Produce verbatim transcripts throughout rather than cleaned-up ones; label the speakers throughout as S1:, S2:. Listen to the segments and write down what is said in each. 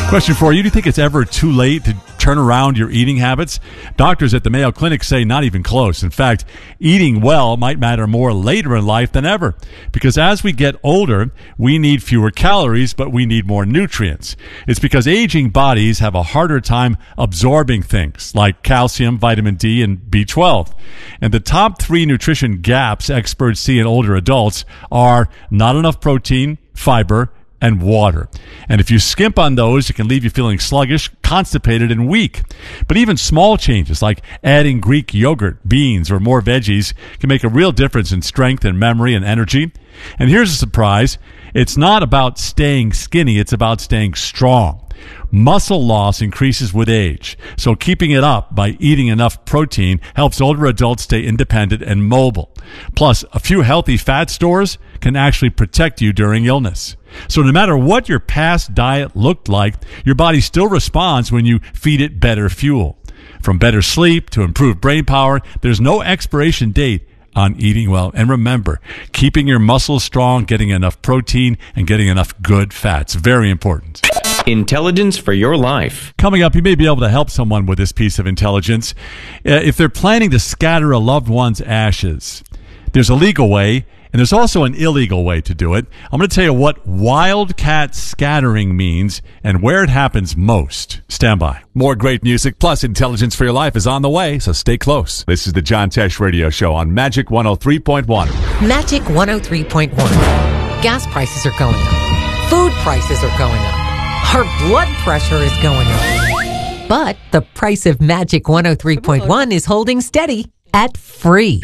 S1: Question for you. Do you think it's ever too late to turn around your eating habits? Doctors at the Mayo Clinic say not even close. In fact, eating well might matter more later in life than ever. Because as we get older, we need fewer calories, but we need more nutrients. It's because aging bodies have a harder time absorbing things like calcium, vitamin D, and B twelve. And the top three nutrition gaps experts see in older adults are not enough protein, fiber, and water. And if you skimp on those, it can leave you feeling sluggish, constipated, and weak. But even small changes like adding Greek yogurt, beans, or more veggies can make a real difference in strength and memory and energy. And here's a surprise. It's not about staying skinny. It's about staying strong. Muscle loss increases with age, so keeping it up by eating enough protein helps older adults stay independent and mobile. Plus, a few healthy fat stores can actually protect you during illness. So no matter what your past diet looked like, your body still responds when you feed it better fuel. From better sleep to improved brain power, there's no expiration date on eating well. And remember, keeping your muscles strong, getting enough protein, and getting enough good fats. Very important.
S2: Intelligence for your life.
S1: Coming up, you may be able to help someone with this piece of intelligence. Uh, if they're planning to scatter a loved one's ashes, there's a legal way, and there's also an illegal way to do it. I'm going to tell you what wildcat scattering means and where it happens most. Stand by.
S3: More great music plus intelligence for your life is on the way, so stay close. This is the John Tesh Radio Show on Magic one oh three point one.
S4: Magic one oh three point one. Gas prices are going up. Food prices are going up. Our blood pressure is going up. But the price of Magic one oh three point one is holding steady at free.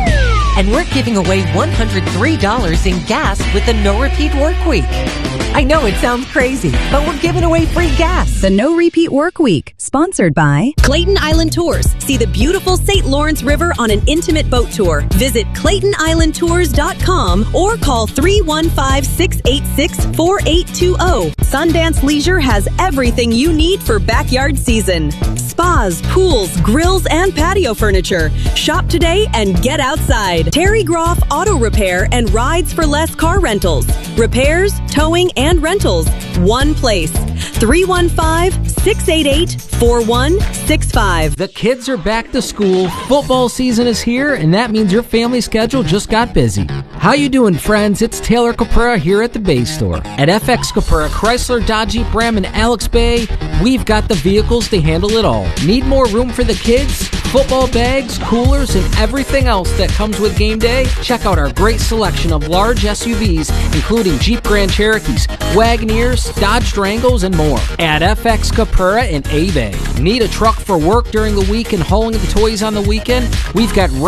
S4: And we're giving away one hundred three dollars in gas with the No Repeat Work Week. I know it sounds crazy, but we're giving away free gas.
S5: The No Repeat Work Week, sponsored by
S6: Clayton Island Tours. See the beautiful Saint Lawrence River on an intimate boat tour. Visit clayton island tours dot com or call three one five, six eight six, four eight two zero. Sundance Leisure has everything you need for backyard season. Spas, pools, grills, and patio furniture. Shop today and get outside. Terry Groff Auto Repair and Rides for Less car rentals. Repairs, towing, and rentals. One place. three one five, six eight eight, four one six five.
S7: The kids are back to school, football season is here, and that means your family schedule just got busy. How you doing, friends? It's Taylor Capura here at the Bay Store. At F X Capura, Chrysler, Dodge, Jeep, Ram, and Alex Bay, we've got the vehicles to handle it all. Need more room for the kids? Football bags, coolers, and everything else that comes with game day? Check out our great selection of large S U Vs, including Jeep Grand Cherokees, Wagoneers, Dodge Durangos, and more. At F X Capura in A-Bay. Need a truck for work during the week and hauling the toys on the weekend? We've got